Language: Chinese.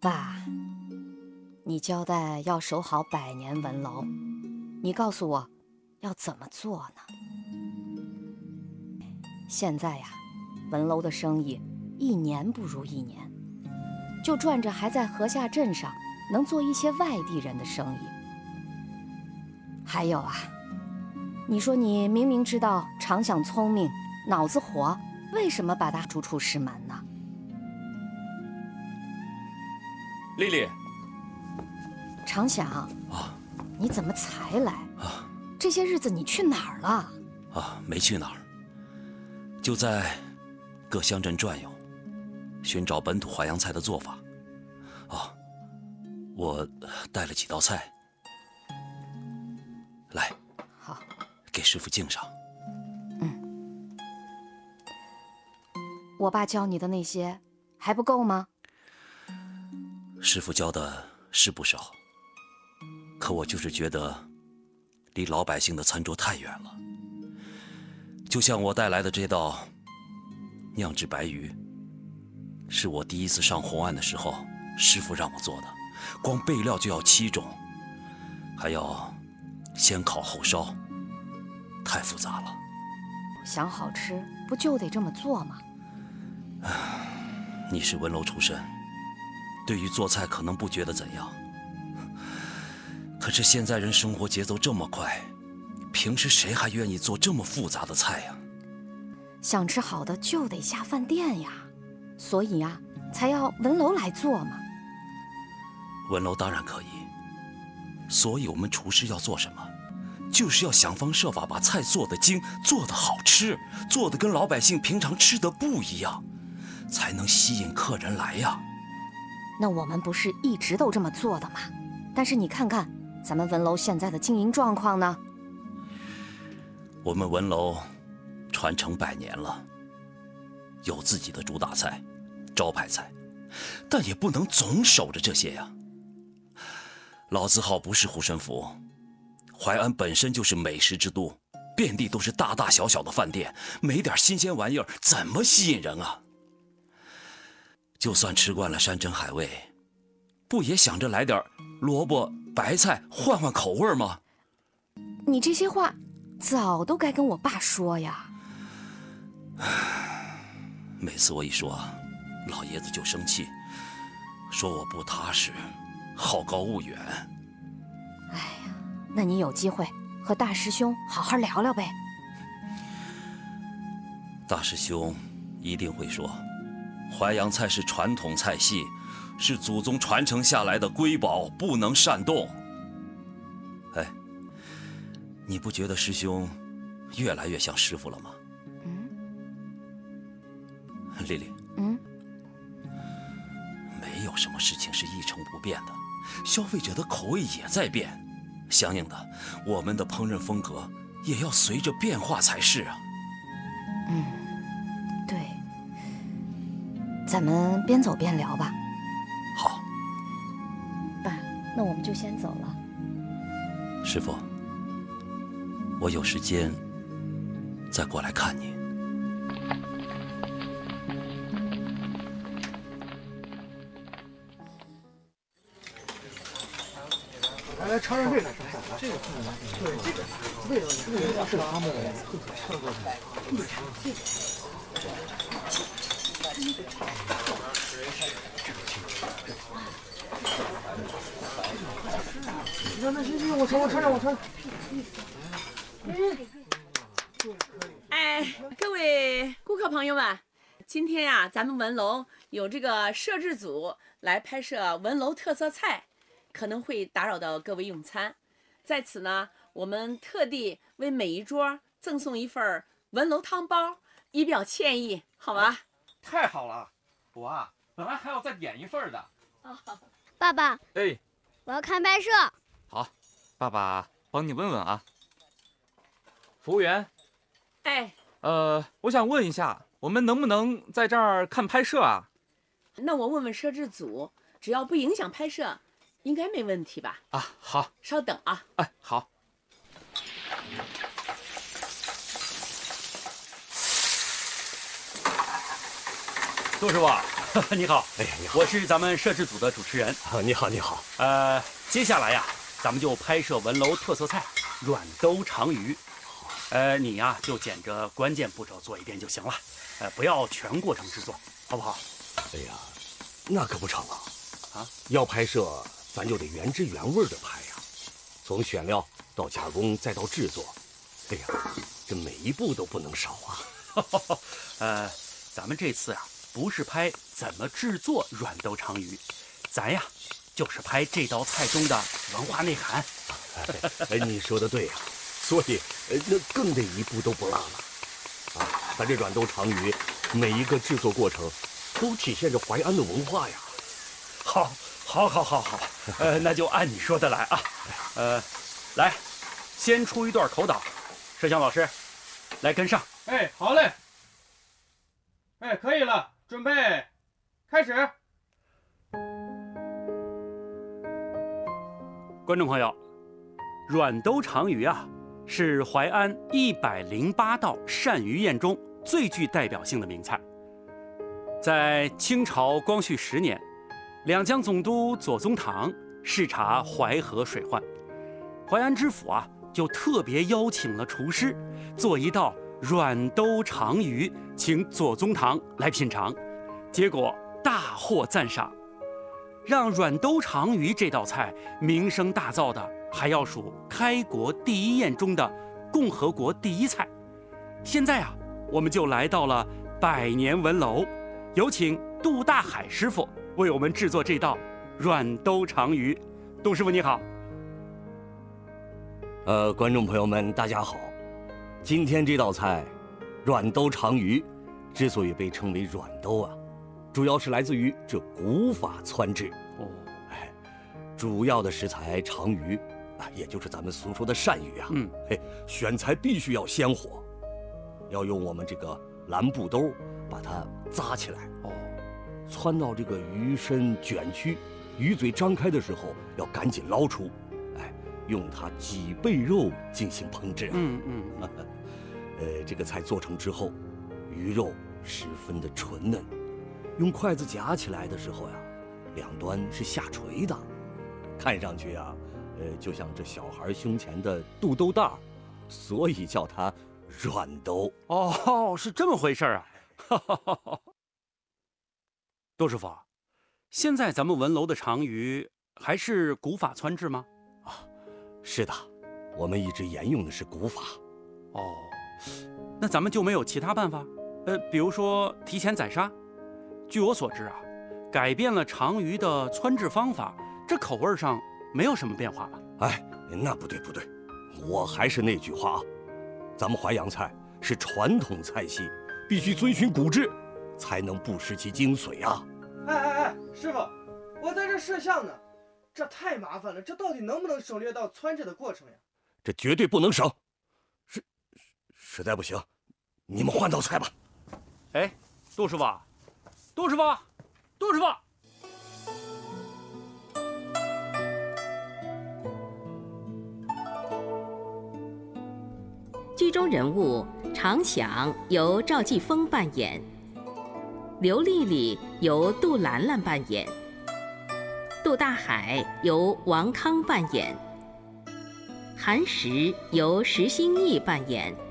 爸，你交代要守好100年文楼，你告诉我要怎么做呢？现在呀，文楼的生意一年不如一年，就赚着还在河下镇上能做一些外地人的生意。还有啊，你说你明明知道常想聪明，脑子活，为什么把他逐出师门呢？ 丽丽， 常想啊， 你怎么才来啊？这些日子你去哪儿了？ 啊，没去哪儿，就在各乡镇转悠，寻找本土淮扬菜的做法。啊，我带了几道菜，来， 好， 给师傅敬上。 我爸教你的那些还不够吗？ 师傅教的是不少，可我就是觉得离老百姓的餐桌太远了。就像我带来的这道酿制白鱼，是我第一次上红案的时候师傅让我做的，光备料就要7种，还要先烤后烧，太复杂了。 想好吃不就得这么做吗？ 你是文楼出身，对于做菜可能不觉得怎样，可是现在人生活节奏这么快，平时谁还愿意做这么复杂的菜呀？ 想吃好的就得下饭店呀，所以呀，才要文楼来做嘛。 文楼当然可以，所以我们厨师要做什么？就是要想方设法把菜做得精，做得好吃，做得跟老百姓平常吃的不一样，才能吸引客人来呀。 那我们不是一直都这么做的吗？但是你看看咱们文楼现在的经营状况呢？ 我们文楼传承100年了，有自己的主打菜、招牌菜，但也不能总守着这些呀。老字号不是护身符，淮安本身就是美食之都，遍地都是大大小小的饭店，没点新鲜玩意儿怎么吸引人啊？就算吃惯了山珍海味，不也想着来点萝卜白菜换换口味吗？ 你这些话早都该跟我爸说呀。 每次我一说，老爷子就生气，说我不踏实，好高骛远。 哎呀，那你有机会和大师兄好好聊聊呗。 大师兄一定会说，淮扬菜是传统菜系，是祖宗传承下来的瑰宝，不能擅动。哎，你不觉得师兄越来越像师傅了吗？丽丽，没有什么事情是一成不变的，消费者的口味也在变，相应的，我们的烹饪风格也要随着变化才是啊。 对，咱们边走边聊吧。 好， 爸，那我们就先走了。 师傅，我有时间再过来看你。 来尝尝这个，这个对，这个味道是他们的特色菜。那行，我尝。 哎，各位顾客朋友们，今天呀，咱们文楼有这个摄制组来拍摄文楼特色菜，可能会打扰到各位用餐，在此呢，我们特地为每一桌赠送一份文楼汤包，以表歉意，好吧？ 太好了，我本来还要再点一份的。 爸爸， 哎， 我要看拍摄。 好，爸爸帮你问问啊。服务员， 哎， 我想问一下，我们能不能在这儿看拍摄啊？ 那我问问摄制组，只要不影响拍摄，应该没问题吧？ 啊，好， 稍等啊。 哎，好。杜师傅， 你好， 哎呀，你好， 我是咱们摄制组的主持人。 你好，你好。 接下来呀，咱们就拍摄文楼特色菜软兜长鱼。你呀就捡着关键步骤做一遍就行了，不要全过程制作，好不好？ 哎呀，那可不成啊！要拍摄咱就得原汁原味的拍呀，从选料到加工再到制作，哎呀，这每一步都不能少啊。 咱们这次啊不是拍怎么制作软兜长鱼，咱呀就是拍这道菜中的文化内涵。 你说的对呀，所以那更得一步都不落了。咱这软兜长鱼每一个制作过程都体现着淮安的文化呀。 好，那就按你说的来啊。来，先出一段口导，摄像老师，来跟上。 哎，好嘞。哎，可以了，准备，开始。 观众朋友，软兜长鱼啊，是淮安108道鳝鱼宴中最具代表性的名菜。在清朝光绪10年，两江总督左宗棠视察淮河水患，淮安知府啊就特别邀请了厨师做一道软兜长鱼，请左宗棠来品尝，结果大获赞赏。让软兜长鱼这道菜名声大噪的，还要数开国第一宴中的共和国第一菜。现在啊，我们就来到了百年文楼，有请杜大海师傅为我们制作这道软兜长鱼。杜师傅你好。 观众朋友们大家好。今天这道菜软兜长鱼之所以被称为软兜啊，主要是来自于这古法汆制。主要的食材长鱼也就是咱们俗说的鳝鱼啊。选材必须要鲜活，要用我们这个蓝布兜把它扎起来。汆到这个鱼身卷曲，鱼嘴张开的时候要赶紧捞出，用它脊背肉进行烹制。这个菜做成之后，鱼肉十分的纯嫩，用筷子夹起来的时候呀，两端是下垂的，看上去啊，就像这小孩胸前的肚兜带，所以叫它软兜。 是这么回事啊。杜师傅，现在咱们文楼的长鱼还是古法汆制吗？ 是的，我们一直沿用的是古法。 那咱们就没有其他办法？比如说提前宰杀？据我所知啊，改变了长鱼的汆制方法，这口味上没有什么变化吧？ 那不对，我还是那句话啊，咱们淮扬菜是传统菜系，必须遵循古制，才能不失其精髓啊。 师傅，我在这摄像呢，这太麻烦了，这到底能不能省略到汆制的过程呀？ 这绝对不能省，实在不行，你们换道菜吧。 杜师傅， 剧中人物常想由赵继峰扮演，刘丽丽由杜兰兰扮演，杜大海由王康扮演，韩石由石兴义扮演。